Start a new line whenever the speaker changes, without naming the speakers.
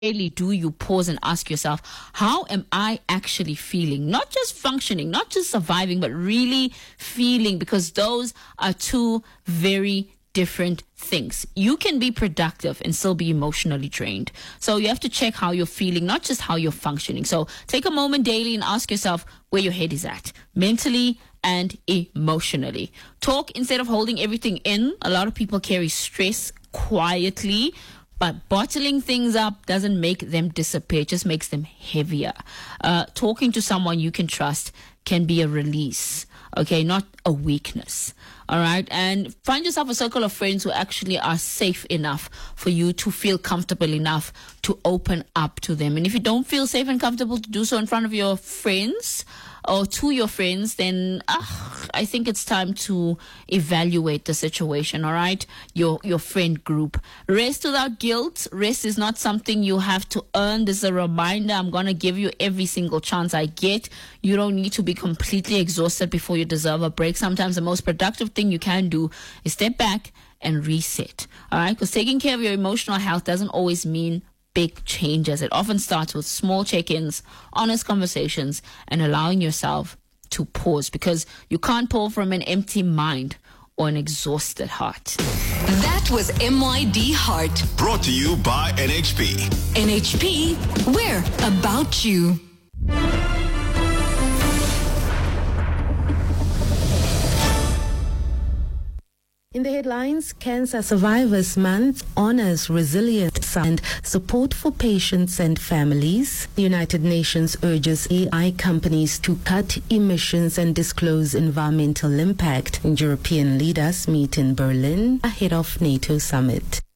rarely do you pause and ask yourself, how am I actually feeling? Not just functioning, not just surviving, but really feeling, because those are two very different things. You can be productive and still be emotionally drained. So you have to check how you're feeling, not just how you're functioning. So take a moment daily and ask yourself where your head is at, mentally and emotionally. Talk instead of holding everything in. A lot of people carry stress quietly, but bottling things up doesn't make them disappear. It just makes them heavier. Talking to someone you can trust can be a release, okay, not a weakness. All right. And find yourself a circle of friends who actually are safe enough for you to feel comfortable enough to open up to them. And if you don't feel safe and comfortable to do so in front of your friends or to your friends, then I think it's time to evaluate the situation. All right. Your friend group. Rest without guilt. Rest is not something you have to earn. This is a reminder. I'm going to give you every single chance I get. You don't need to be completely exhausted before you deserve a break. Sometimes the most productive thing you can do is step back and reset. All right. Because taking care of your emotional health doesn't always mean big changes. It often starts with small check-ins, honest conversations, and allowing yourself to pause, because you can't pour from an empty mind or an exhausted heart.
That was MYD Heart.
Brought to you by NHP.
NHP, we're about you.
In the headlines, Cancer Survivors Month honors resilience and support for patients and families. The United Nations urges AI companies to cut emissions and disclose environmental impact. European leaders meet in Berlin ahead of NATO summit.